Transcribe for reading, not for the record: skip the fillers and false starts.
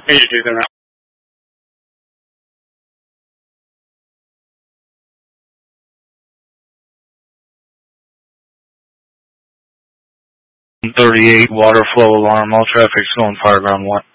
Major 2, they're out. 38 water flow alarm. All traffic's going fire ground 1.